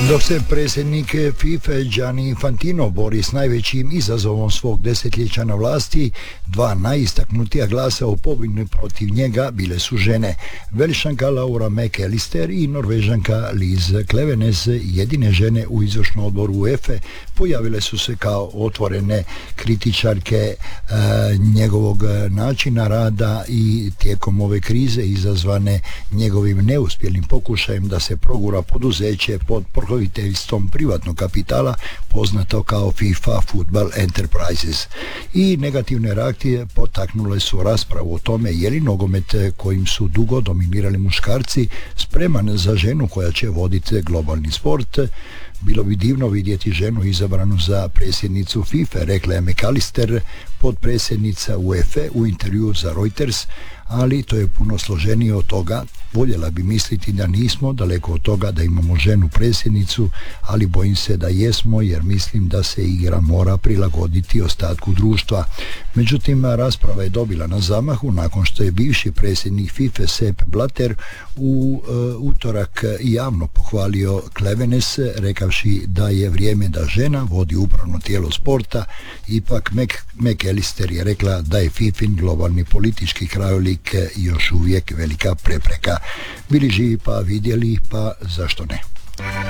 Dok se predsjednik FIFA Gianni Infantino bori s najvećim izazovom svog desetljeća na vlasti, dva najistaknutija glasa u pobuni protiv njega bile su žene. Velišanka Laura McAllister i Norvežanka Liz Klevenes, jedine žene u izvršnom odboru UEFA, pojavile su se kao otvorene kritičarke njegovog načina rada i tijekom ove krize izazvane njegovim neuspjelim pokušajem da se progura poduzeće pod pokroviteljstvom privatnog kapitala poznato kao FIFA Football Enterprises. I negativne reakcije potaknule su raspravu o tome je li nogomet kojim su dugo dominirali muškarci spreman za ženu koja će voditi globalni sport. Bilo bi divno vidjeti ženu izabranu za predsjednicu FIFA, rekla je McAllister, potpredsjednica UEFA u intervjuu za Reuters, ali to je puno složenije od toga. Voljela bi misliti da nismo daleko od toga da imamo ženu predsjednicu, ali bojim se da jesmo jer mislim da se igra mora prilagoditi ostatku društva. Međutim, rasprava je dobila na zamahu nakon što je bivši predsjednik FIFA Sepp Blatter u utorak javno pohvalio Klevenes, rekavši da je vrijeme da žena vodi upravno tijelo sporta. Ipak McAllister je rekla da je FIFIn globalni politički krajolik još uvijek velika prepreka. Bili živi pa vidjeli, pa zašto ne?